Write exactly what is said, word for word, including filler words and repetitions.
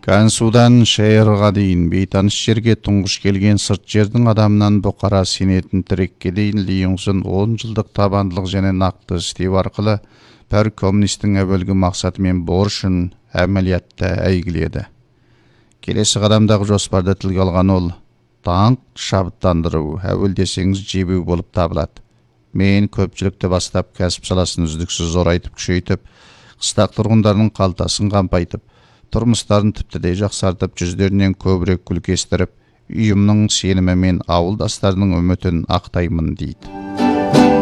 Gansudan шайырға дейін бейтаныс жерге тұңғыш келген сырт жердің адамынан бұқара сенетін тірекке дейін Лиюңсын он жылдық табандылық және нақты істеу арқылы пәр коммунистің әуелгі мақсаты мен борышын әмәлиятта әйгіледі. Келесі қадамдағы жоспарды тілге алған ол даңқ шабыттандыру, әуел десеңіз жебеу болып табылады. Мен көпшілікті бастап кәсіп саласын үздіксіз зорайтып күшейтіп, қыстақ тұрғындарының қалтасын қампайтып, тұрмыстарын тіпті де жақсартып, жүздерінен көбірек күлкі естіріп, үйімнің сенімі мен ауылдастарының үмітін ақтаймын дейді.